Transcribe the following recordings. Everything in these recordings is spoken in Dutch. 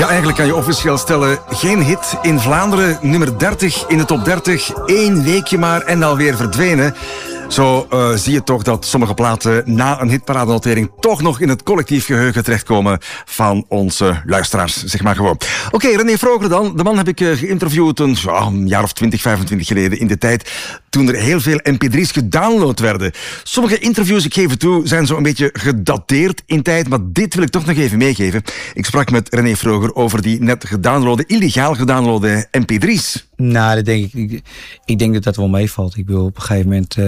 Ja, eigenlijk kan je officieel stellen, geen hit in Vlaanderen, nummer 30 in de top 30, 1 weekje maar en alweer verdwenen. Zo zie je toch dat sommige platen na een hitparadennotering toch nog in het collectief geheugen terechtkomen van onze luisteraars, zeg maar gewoon. Oké, René Vroger dan. De man heb ik geïnterviewd een jaar of 20, 25 geleden in de tijd toen er heel veel mp3's gedownload werden. Sommige interviews, ik geef het toe, zijn zo een beetje gedateerd in tijd, maar dit wil ik toch nog even meegeven. Ik sprak met René Vroger over die net illegaal gedownloade mp3's. Nou, dat denk ik denk dat dat wel meevalt. Ik wil op een gegeven moment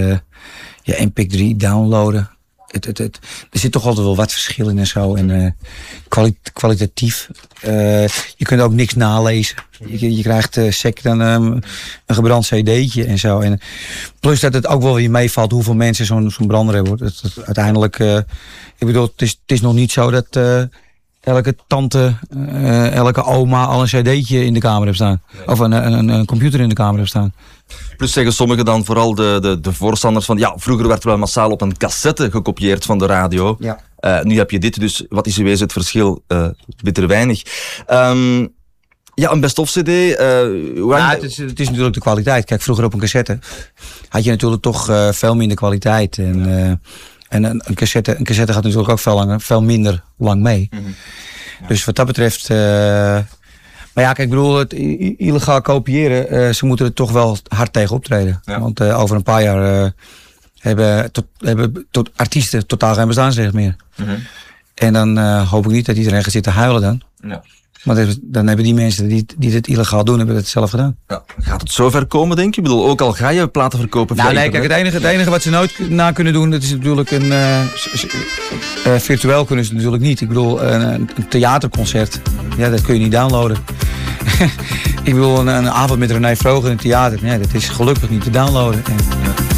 mp3 downloaden. Er zit toch altijd wel wat verschil in en zo. En kwalitatief. Je kunt ook niks nalezen. Je krijgt sec dan een gebrand cd'tje en zo. En plus dat het ook wel weer meevalt hoeveel mensen zo'n brander hebben. Dat uiteindelijk, ik bedoel, het is nog niet zo dat elke tante, elke oma al een cd'tje in de kamer heeft staan. Of een computer in de kamer heeft staan. Plus zeggen sommigen dan, vooral de voorstanders van, ja, vroeger werd wel massaal op een cassette gekopieerd van de radio. Ja. Nu heb je dit, dus wat is in wezen het verschil? Bitter weinig. Ja, een best-of cd. Het is natuurlijk de kwaliteit. Kijk, vroeger op een cassette had je natuurlijk toch veel minder kwaliteit. En een cassette gaat natuurlijk ook veel minder lang mee. Mm-hmm. Ja. Dus wat dat betreft... maar ja, kijk, ik bedoel, het illegaal kopiëren, ze moeten er toch wel hard tegen optreden. Ja. Want over een paar jaar hebben artiesten totaal geen bestaansrecht meer. Mm-hmm. En dan hoop ik niet dat iedereen gaat zitten huilen dan. Ja. Maar dan hebben die mensen die dit illegaal doen, hebben het zelf gedaan. Ja. Gaat het zover komen, denk je? Ik bedoel, ook al ga je platen verkopen via internet? Kijk, het enige wat ze nooit na kunnen doen, dat is natuurlijk virtueel kunnen ze natuurlijk niet. Ik bedoel, een theaterconcert, ja, dat kun je niet downloaden. Ik bedoel, een avond met René Vroger in het theater, ja, dat is gelukkig niet te downloaden.